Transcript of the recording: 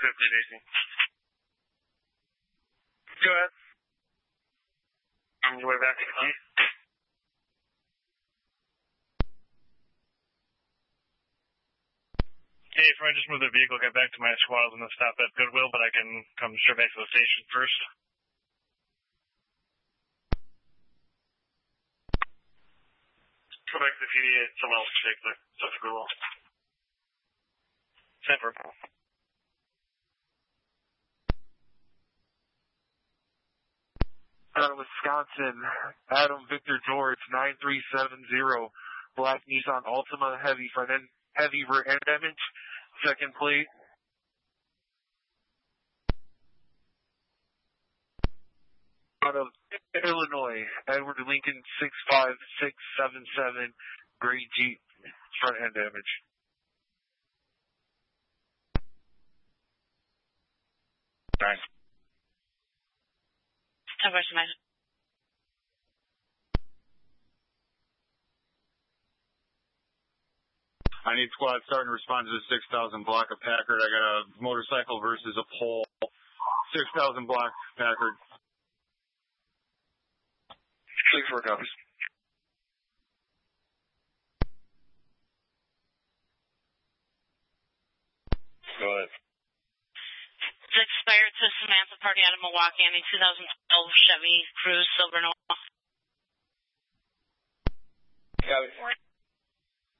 Daisy. Go ahead. On your way back to the key. Hey, if I just move the vehicle, get back to my squad, I'm going to stop at Goodwill, but I can come straight back to the station first. Go back to the PDA, someone else take the stuff to Goodwill. Sanford. Wisconsin, Adam Victor George, 9370, black Nissan Altima, heavy front end, heavy rear end damage, second plate. Out of Illinois, Edward Lincoln, 65677, gray Jeep, front end damage. Nice. I need squad starting to respond to the 6,000 block of Packard. I got a motorcycle versus a pole. 6,000 block Packard. 6-4 copies. Go ahead. It's expired to Samantha Party out of Milwaukee on a 2012 Chevy Cruze Silver Nova. Copy.